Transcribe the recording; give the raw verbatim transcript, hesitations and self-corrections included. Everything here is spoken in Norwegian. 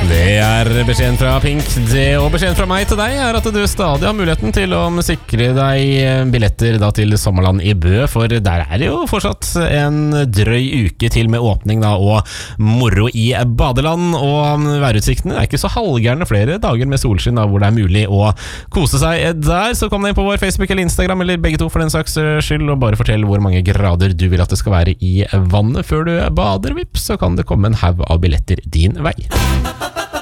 Det er beskjeden fra Pink. Det og beskjeden fra meg til deg er at du stadig har muligheten til å sikre deg billetter da til Sommerland i Bø, for der er det jo fortsatt en drøy uke til med åpning da, og moro i badeland, og værutsiktene er ikke så halvgærne, flere dager med solskinn da, hvor det er mulig å kose seg der. Så kom deg inn på vår Facebook eller Instagram, eller begge to for den saks skyld, og bare fortell hvor mange grader du vil at det skal være i vannet før du bader. Vips, så kan det komme en haug av billetter din vei.